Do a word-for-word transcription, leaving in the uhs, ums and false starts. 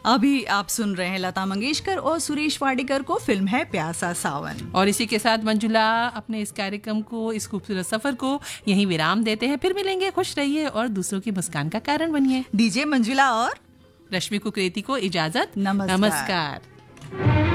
अभी आप सुन रहे हैं लता मंगेशकर और सुरेश वाडेकर को, फिल्म है प्यासा सावन। और इसी के साथ मंजुला अपने इस कार्यक्रम को, इस खूबसूरत सफर को यहीं विराम देते हैं। फिर मिलेंगे, खुश रहिए और दूसरों की मुस्कान का कारण बनिए। डीजे मंजुला और रश्मि कुकरेती को इजाजत। नमस्कार, नमस्कार।